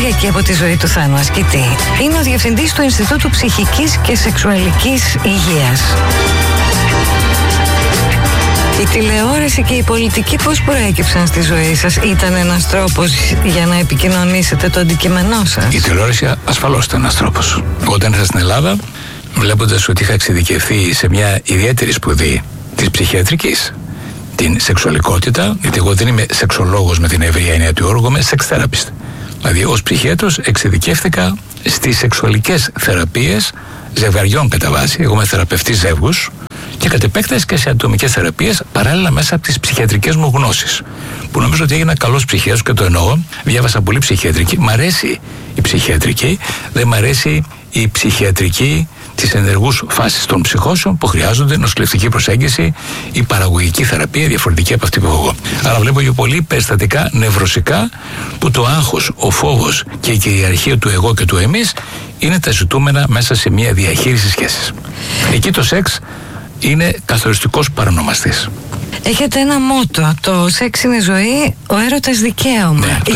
Κυριακή από τη ζωή του Θάνου Ασκητή. Είναι ο Διευθυντής του Ινστιτούτου Ψυχικής και Σεξουαλικής Υγείας. Η τηλεόραση και η πολιτική πώς προέκυψαν στη ζωή σας? Ήταν ένας τρόπος για να επικοινωνήσετε το αντικείμενό σας? Η τηλεόραση ασφαλώς ήταν ένας τρόπος. Όταν ήρθα στην Ελλάδα, βλέποντας ότι είχα εξειδικευθεί σε μια ιδιαίτερη σπουδή της ψυχιατρικής, την σεξουαλικότητα, γιατί εγώ δεν είμαι σεξολόγος με την ευρία έννοια του όρου, είμαι sex therapist. Δηλαδή, ως ψυχίατρος εξειδικεύτηκα στις σεξουαλικές θεραπείες ζευγαριών κατά βάση. Εγώ είμαι θεραπευτής ζεύγους και κατ' επέκταση και σε ατομικές θεραπείες παράλληλα μέσα από τις ψυχιατρικές μου γνώσεις. Που νομίζω ότι έγινα καλός ψυχίατρος και το εννοώ. Διάβασα πολύ ψυχιατρική. Μ' αρέσει η ψυχιατρική, δεν μ' αρέσει η ψυχιατρική της ενεργούς φάσης των ψυχώσεων που χρειάζονται νοσηλευτική προσέγγιση ή παραγωγική θεραπεία διαφορετική από αυτή που έχω εγώ. Άρα βλέπω και πολύ περιστατικά νευρωσικά που το άγχος, ο φόβος και η κυριαρχία του εγώ και του εμείς είναι τα ζητούμενα μέσα σε μια διαχείριση σχέσης. Εκεί το σεξ είναι καθοριστικός παρονομαστής. Έχετε ένα μότο, το σεξ είναι ζωή, ο έρωτας δικαίωμα. Ναι,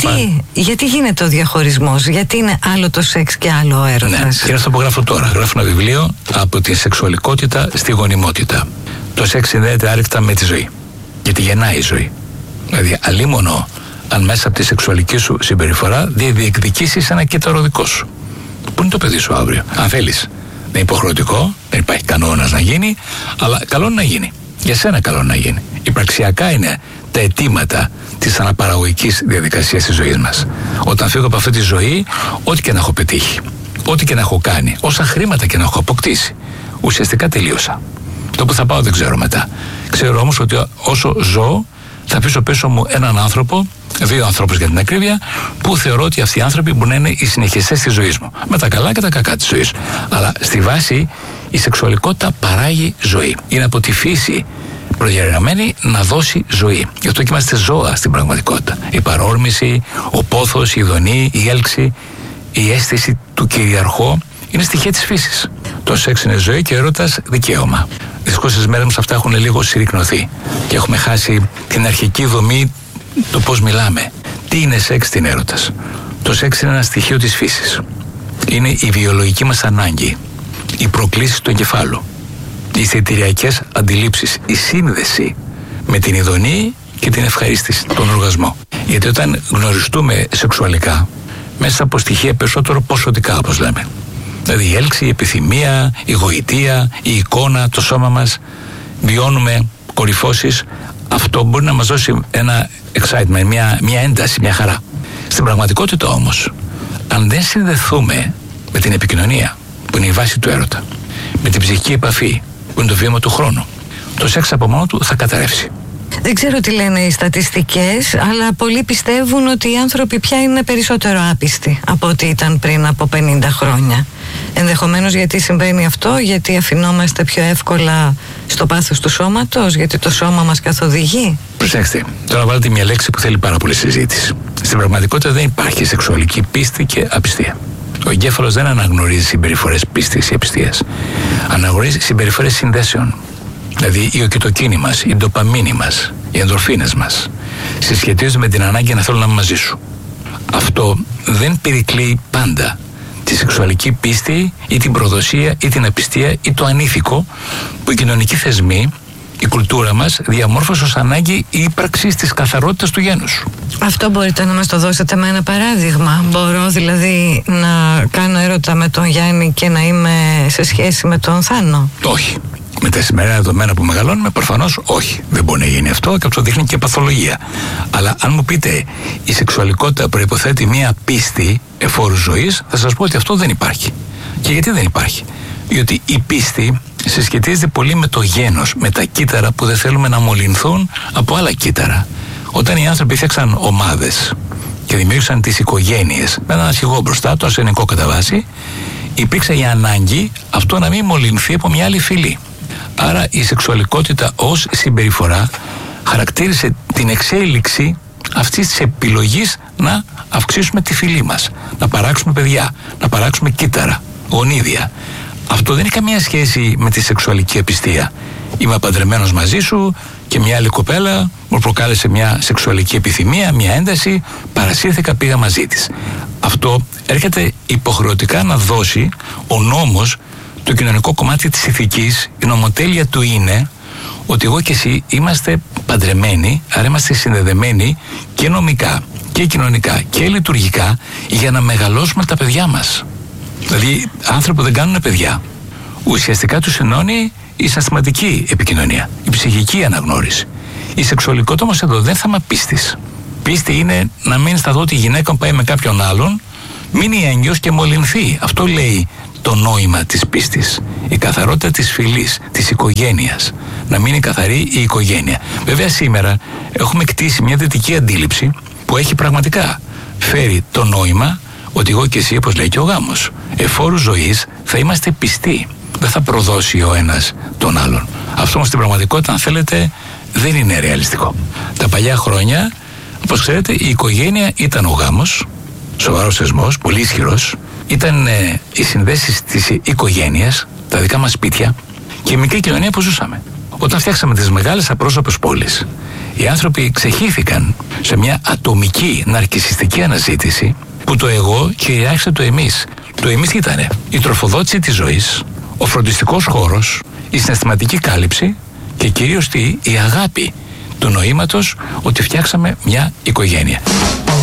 γιατί γίνεται ο διαχωρισμός, γιατί είναι άλλο το σεξ και άλλο ο έρωτας? Ναι, και αυτό που γράφω τώρα. Γράφω ένα βιβλίο από τη σεξουαλικότητα στη γονιμότητα. Το σεξ συνδέεται άρρηκτα με τη ζωή. Γιατί γεννάει η ζωή. Δηλαδή, αλίμονο αν μέσα από τη σεξουαλική σου συμπεριφορά διεκδικήσεις ένα κύτταρο δικό σου. Πού είναι το παιδί σου αύριο? Αν θέλεις. Δεν είναι υποχρεωτικό, δεν υπάρχει κανόνας να γίνει, αλλά καλό είναι να γίνει. Για σένα καλό να γίνει. Υπαρξιακά είναι τα αιτήματα της αναπαραγωγικής διαδικασίας της ζωής μας. Όταν φύγω από αυτή τη ζωή, ό,τι και να έχω πετύχει, ό,τι και να έχω κάνει, όσα χρήματα και να έχω αποκτήσει, ουσιαστικά τελείωσα. Το που θα πάω δεν ξέρω μετά. Ξέρω όμως ότι όσο ζω, θα αφήσω πίσω μου έναν άνθρωπο, δύο ανθρώπους για την ακρίβεια, που θεωρώ ότι αυτοί οι άνθρωποι μπορούν να είναι οι συνεχιστές της ζωής μου. Με τα καλά και τα κακά της ζωής. Αλλά στη βάση η σεξουαλικότητα παράγει ζωή. Είναι από τη φύση προγεγραμμένη να δώσει ζωή. Γι' αυτό και είμαστε ζώα στην πραγματικότητα. Η παρόρμηση, ο πόθος, η ειδονή, η έλξη, η αίσθηση του κυριαρχώ είναι στοιχεία της φύσης. Το σεξ είναι ζωή και ο έρωτας δικαίωμα. Δυστυχώς στις μέρες μας αυτά έχουν λίγο συρρικνωθεί και έχουμε χάσει την αρχική δομή του πώς μιλάμε. Τι είναι σεξ, τι είναι έρωτας? Το σεξ είναι ένα στοιχείο της φύσης. Είναι η βιολογική μας ανάγκη, οι προκλήσεις του εγκεφάλου, οι αισθητηριακές αντιλήψεις, η σύνδεση με την ειδονή και την ευχαρίστηση, τον οργασμό. Γιατί όταν γνωριστούμε σεξουαλικά, μέσα από στοιχεία περισσότερο ποσοτικά, όπως λέμε, δηλαδή η έλξη, η επιθυμία, η γοητεία, η εικόνα, το σώμα μας, βιώνουμε κορυφώσεις, αυτό μπορεί να μας δώσει ένα excitement, μια ένταση, μια χαρά. Στην πραγματικότητα όμως, αν δεν συνδεθούμε με την επικοινωνία, που είναι η βάση του έρωτα, με την ψυχική επαφή, που είναι το βήμα του χρόνου, το σεξ από μόνο του θα καταρρεύσει. Δεν ξέρω τι λένε οι στατιστικές, αλλά πολλοί πιστεύουν ότι οι άνθρωποι πια είναι περισσότερο άπιστοι από ό,τι ήταν πριν από 50 χρόνια. Ενδεχομένως γιατί συμβαίνει αυτό, γιατί αφινόμαστε πιο εύκολα στο πάθος του σώματος, γιατί το σώμα μας καθοδηγεί. Προσέξτε, τώρα βάλετε μια λέξη που θέλει πάρα πολύ συζήτηση. Στην πραγματικότητα δεν υπάρχει σεξουαλική πίστη και απιστία. Ο εγκέφαλος δεν αναγνωρίζει συμπεριφορές πίστης ή απιστίας. Αναγνωρίζει συμπεριφορές συνδέσεων. Δηλαδή η οκιτοκίνη μας, η ντοπαμίνη μας, οι ενδορφίνες μας συσχετίζονται με την ανάγκη να θέλω να είμαι μαζί σου. Αυτό δεν περικλείει πάντα τη σεξουαλική πίστη ή την προδοσία ή την απιστία ή το ανήθικο που οι κοινωνικοί θεσμοί, η κουλτούρα μας διαμόρφωσε ως ανάγκη ύπαρξης της καθαρότητας του γένους. Αυτό μπορείτε να μας το δώσετε με ένα παράδειγμα? Μπορώ δηλαδή να κάνω έρωτα με τον Γιάννη και να είμαι σε σχέση με τον Θάνο? Όχι. Με τα σημερινά δεδομένα που μεγαλώνουμε, προφανώς όχι. Δεν μπορεί να γίνει αυτό και αυτό δείχνει και παθολογία. Αλλά αν μου πείτε η σεξουαλικότητα προϋποθέτει μία πίστη εφόρου ζωής, θα σας πω ότι αυτό δεν υπάρχει. Και γιατί δεν υπάρχει? Διότι η πίστη συσχετίζεται πολύ με το γένος, με τα κύτταρα που δεν θέλουμε να μολυνθούν από άλλα κύτταρα. Όταν οι άνθρωποι φτιάξαν ομάδες και δημιούργησαν τις οικογένειες με έναν αρχηγό μπροστά, το αρσενικό κατά βάση, υπήρξε η ανάγκη αυτό να μην μολυνθεί από μια άλλη φυλή. Άρα η σεξουαλικότητα ως συμπεριφορά χαρακτήρισε την εξέλιξη αυτής της επιλογής να αυξήσουμε τη φυλή μας, να παράξουμε παιδιά, να παράξουμε κύτταρα, γονίδια. Αυτό δεν έχει καμία σχέση με τη σεξουαλική απιστία. Είμαι παντρεμένος μαζί σου και μια άλλη κοπέλα μου προκάλεσε μια σεξουαλική επιθυμία, μια ένταση, παρασύρθηκα, πήγα μαζί της. Αυτό έρχεται υποχρεωτικά να δώσει ο νόμος, το κοινωνικό κομμάτι της ηθικής, η νομοτέλεια του είναι ότι εγώ και εσύ είμαστε παντρεμένοι, άρα είμαστε συνδεδεμένοι και νομικά και κοινωνικά και λειτουργικά για να μεγαλώσουμε τα παιδιά μας. Δηλαδή άνθρωποι που δεν κάνουν παιδιά, ουσιαστικά τους ενώνει η συναισθηματική επικοινωνία, η ψυχική αναγνώριση. Η σεξουαλικότητα όμως εδώ δεν θα πίστης. Πίστη είναι να μην σταθώ ότι η γυναίκα πάει με κάποιον άλλον, μείνει έγκυος και μολυνθεί. Αυτό λέει το νόημα της πίστης. Η καθαρότητα της φυλής, της οικογένειας. Να μείνει καθαρή η οικογένεια. Βέβαια σήμερα έχουμε κτίσει μια δυτική αντίληψη που έχει πραγματικά φέρει το νόημα ότι εγώ και εσύ, όπως λέει και ο γάμος, εφόρου ζωής θα είμαστε πιστοί. Δεν θα προδώσει ο ένας τον άλλον. Αυτό όμως στην πραγματικότητα, αν θέλετε, δεν είναι ρεαλιστικό. Τα παλιά χρόνια, όπως ξέρετε, η οικογένεια ήταν ο γάμος, σοβαρός θεσμός, πολύ ισχυρός. Ήταν οι συνδέσεις της οικογένειας, τα δικά μας σπίτια και η μικρή κοινωνία που ζούσαμε. Όταν φτιάξαμε τις μεγάλες απρόσωπες πόλεις, οι άνθρωποι ξεχύθηκαν σε μια ατομική ναρκισσιστική αναζήτηση που το εγώ κυριάρχησε το εμείς. Το εμείς ήτανε η τροφοδότηση της ζωής, ο φροντιστικός χώρος, η συναισθηματική κάλυψη και κυρίως η αγάπη του νοήματος ότι φτιάξαμε μια οικογένεια.